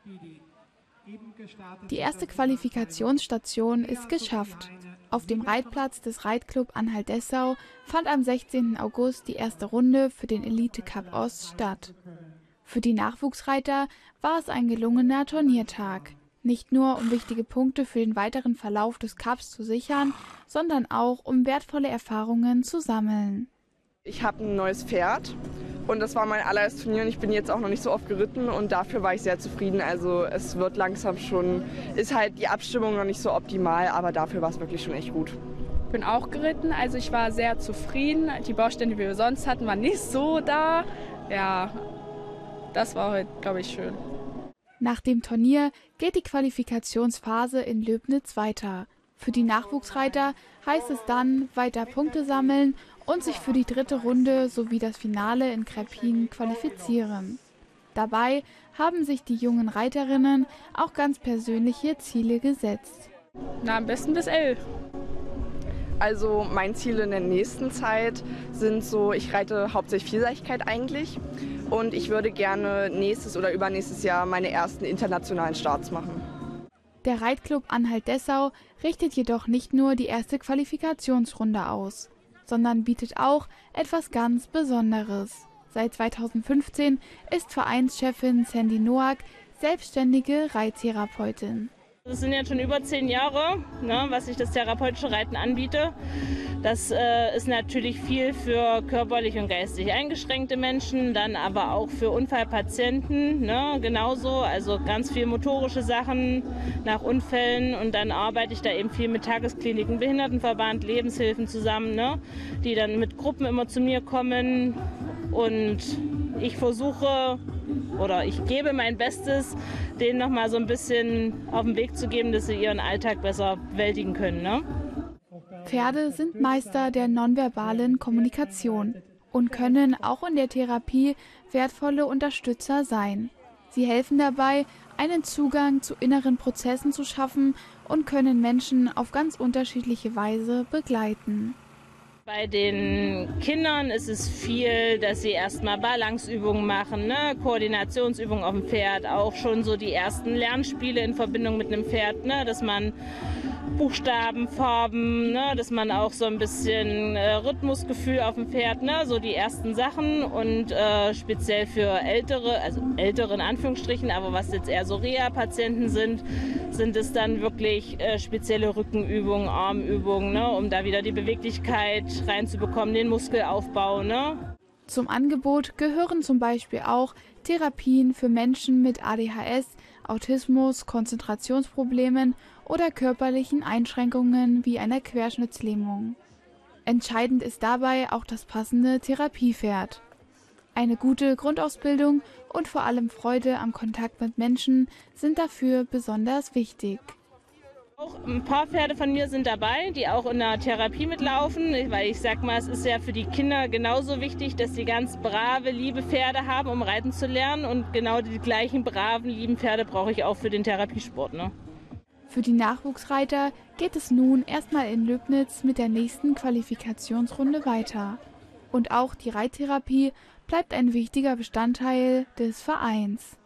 Die erste Qualifikationsstation ist geschafft. Auf dem Reitplatz des Reitclub Anhalt-Dessau fand am 16. August die erste Runde für den Elite Cup Ost statt. Für die Nachwuchsreiter war es ein gelungener Turniertag. Nicht nur, um wichtige Punkte für den weiteren Verlauf des Cups zu sichern, sondern auch, um wertvolle Erfahrungen zu sammeln. Ich habe ein neues Pferd und das war mein allererstes Turnier und ich bin jetzt auch noch nicht so oft geritten und dafür war ich sehr zufrieden. Also es wird langsam schon, ist halt die Abstimmung noch nicht so optimal, aber dafür war es wirklich schon echt gut. Ich bin auch geritten, also ich war sehr zufrieden. Die Baustellen, die wir sonst hatten, waren nicht so da. Ja, das war heute, glaube ich, schön. Nach dem Turnier geht die Qualifikationsphase in Löbnitz weiter. Für die Nachwuchsreiter heißt es dann weiter Punkte sammeln und sich für die dritte Runde sowie das Finale in Krepin qualifizieren. Dabei haben sich die jungen Reiterinnen auch ganz persönliche Ziele gesetzt. Na, am besten bis 11. Also mein Ziel in der nächsten Zeit sind so, ich reite hauptsächlich Vielseitigkeit eigentlich und ich würde gerne nächstes oder übernächstes Jahr meine ersten internationalen Starts machen. Der Reitclub Anhalt-Dessau richtet jedoch nicht nur die erste Qualifikationsrunde aus, sondern bietet auch etwas ganz Besonderes. Seit 2015 ist Vereinschefin Sandy Noack selbstständige Reittherapeutin. Das sind jetzt schon über 10 Jahre, was ich das therapeutische Reiten anbiete. Das ist natürlich viel für körperlich und geistig eingeschränkte Menschen, dann aber auch für Unfallpatienten genauso. Also ganz viel motorische Sachen nach Unfällen und dann arbeite ich da eben viel mit Tageskliniken, Behindertenverband, Lebenshilfen zusammen, die dann mit Gruppen immer zu mir kommen und ich versuche oder ich gebe mein Bestes, denen noch mal so ein bisschen auf den Weg zu geben, dass sie ihren Alltag besser bewältigen können. Pferde sind Meister der nonverbalen Kommunikation und können auch in der Therapie wertvolle Unterstützer sein. Sie helfen dabei, einen Zugang zu inneren Prozessen zu schaffen und können Menschen auf ganz unterschiedliche Weise begleiten. Bei den Kindern ist es viel, dass sie erstmal Balanceübungen machen, Koordinationsübungen auf dem Pferd, auch schon so die ersten Lernspiele in Verbindung mit einem Pferd, dass man Buchstaben, Farben, dass man auch so ein bisschen Rhythmusgefühl auf dem Pferd, so die ersten Sachen und speziell für ältere, also ältere in Anführungsstrichen, aber was jetzt eher so Reha-Patienten sind es dann wirklich spezielle Rückenübungen, Armübungen, um da wieder die Beweglichkeit reinzubekommen, den Muskelaufbau. Zum Angebot gehören zum Beispiel auch Therapien für Menschen mit ADHS, Autismus, Konzentrationsproblemen oder körperlichen Einschränkungen wie einer Querschnittslähmung. Entscheidend ist dabei auch das passende Therapiepferd. Eine gute Grundausbildung und vor allem Freude am Kontakt mit Menschen sind dafür besonders wichtig. Auch ein paar Pferde von mir sind dabei, die auch in der Therapie mitlaufen, weil ich sag mal, es ist ja für die Kinder genauso wichtig, dass sie ganz brave, liebe Pferde haben, um reiten zu lernen und genau die gleichen braven, lieben Pferde brauche ich auch für den Therapiesport. Für die Nachwuchsreiter geht es nun erstmal in Löbnitz mit der nächsten Qualifikationsrunde weiter. Und auch die Reittherapie bleibt ein wichtiger Bestandteil des Vereins.